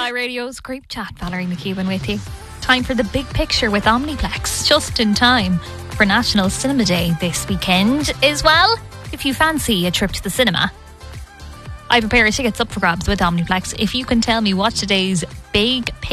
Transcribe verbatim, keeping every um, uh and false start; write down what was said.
Sky Radio's Group Chat. Valerie McKeown with you. Time for the big picture with Omniplex, just in time for National Cinema Day this weekend as well. If you fancy a trip to the cinema, I have a pair of tickets up for grabs with Omniplex. If you can tell me what today's big picture